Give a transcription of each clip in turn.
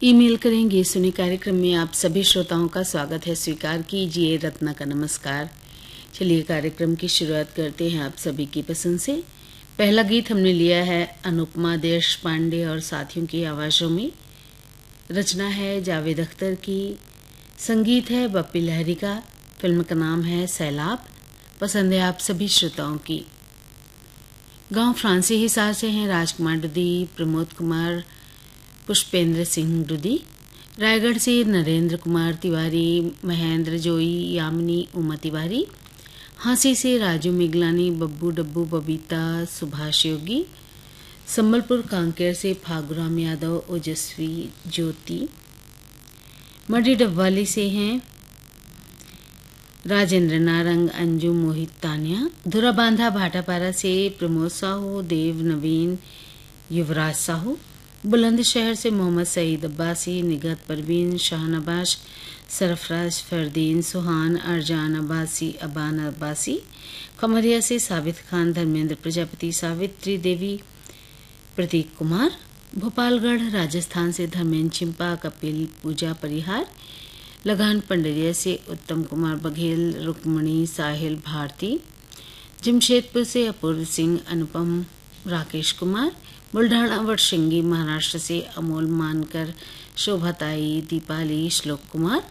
Email करेंगे सुनी कार्यक्रम में आप सभी श्रोताओं का स्वागत है। स्वीकार कीजिए रत्ना का नमस्कार। चलिए कार्यक्रम की शुरुआत करते हैं आप सभी की पसंद से। पहला गीत हमने लिया है अनुपमा देशपांडे और साथियों की आवाज़ों में। रचना है जावेद अख्तर की, संगीत है बप्पी लहरी का। फिल्म का नाम है सैलाब। पसंद है आप सभी श्रोताओं की। गांव फ्रांसी हिसार से हैं राजकुमार डुदी, प्रमोद कुमार, पुष्पेंद्र सिंह डुदी। रायगढ़ से नरेंद्र कुमार तिवारी, महेंद्र जोई, यामिनी उमा तिवारी। हांसी से राजू मिगलानी, बब्बू डब्बू, बबीता, सुभाष योगी। संबलपुर कांकेर से फागुराम यादव, ओजस्वी, ज्योति। मडी डब्वाली से हैं राजेंद्र नारंग, अंजू, मोहित, तानिया। धुरा बांधा भाटापारा से प्रमोद साहू, देव, नवीन, युवराज साहू। बुलंदशहर से मोहम्मद सईद अब्बासी, निगत परवीन, शाहन अब्बास, सरफराज, फरदीन, सुहान, अरजान अब्बासी, अबान अब्बासी। कमरिया से साबित खान, धर्मेंद्र प्रजापति, सावित्री देवी, प्रतीक कुमार। भोपालगढ़ राजस्थान से धर्मेंद्र चिंपा, कपिल, पूजा परिहार। लगान पंडरिया से उत्तम कुमार बघेल, रुक्मणी, साहिल, भारती। जमशेदपुर से अपूर्व सिंह, अनुपम, राकेश कुमार। बुल्ढाना वटशिंगी महाराष्ट्र से अमोल मानकर, शोभाताई, दीपाली, श्लोक कुमार।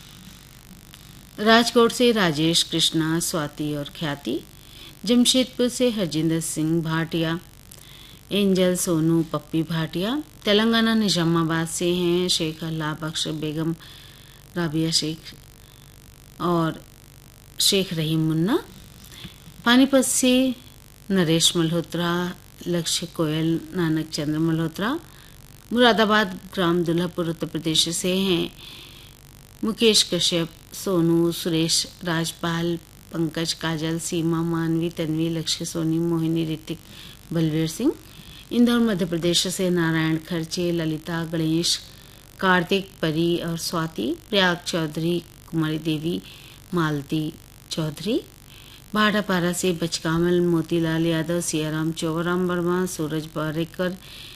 राजकोट से राजेश, कृष्णा, स्वाति और ख्याति। जमशेदपुर से हरजिंदर सिंह भाटिया, एंजल, सोनू, पप्पी भाटिया। तेलंगाना निजामाबाद से हैं शेख अल्लाह बख्श, बेगम राबिया शेख और शेख रहीम मुन्ना। पानीपत से नरेश मल्होत्रा, लक्ष्य कोयल, नानक चंद्र मल्होत्रा। मुरादाबाद ग्राम दुल्हापुर उत्तर प्रदेश से हैं मुकेश कश्यप, सोनू, सुरेश, राजपाल, पंकज, काजल, सीमा, मानवी, तन्वी, लक्ष्य, सोनी, मोहिनी, ऋतिक, बलवीर सिंह। इंदौर मध्य प्रदेश से नारायण खर्चे, ललिता, गणेश, कार्तिक, परी और स्वाति। प्रयाग चौधरी, कुमारी देवी, मालती चौधरी। भाटापारा से बचकामल, मोतीलाल यादव, सियाराम, चौवराम वर्मा, सूरज बारेकर,